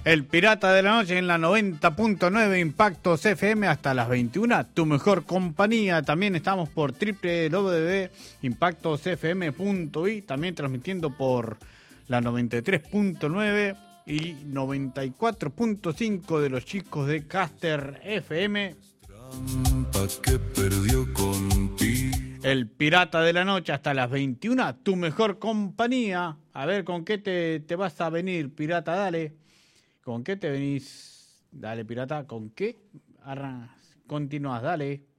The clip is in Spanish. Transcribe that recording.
El Pirata de la Noche en la 90.9 Impactos FM hasta las 21. Tu mejor compañía. También estamos por www.impactosfm.i. También transmitiendo por la 93.9 y 94.5 de los chicos de Caster FM. Que perdió contigo. El Pirata de la Noche hasta las 21. Tu mejor compañía. A ver, ¿con qué te vas a venir, Pirata? Dale. ¿Con qué te venís? Dale, Pirata, ¿con qué? Continúas, dale.